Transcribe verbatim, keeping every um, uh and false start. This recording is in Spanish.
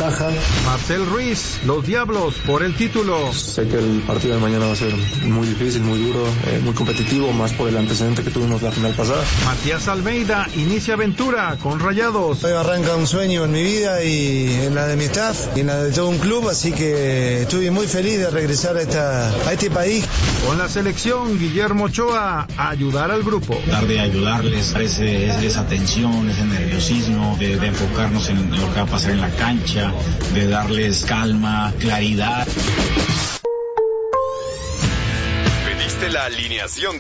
ventaja. Marcel Ruiz, los Diablos por el título. Sé que el partido de mañana va a ser muy difícil, muy duro, eh, muy competitivo, más por el antecedente que tuvimos la final pasada. Matías Almeida inicia aventura con Rayados. Hoy arranca un sueño en mi vida y en la de mi staff y en la de todo un club, así que estoy muy feliz de regresar a, esta, a este país. Con la selección, Guillermo Ochoa a ayudar al grupo. Tratar de ayudarles, ese, esa tensión, ese nerviosismo, de, de enfocarnos en lo que va a pasar en la cancha, de darles calma, claridad. Pediste la alineación de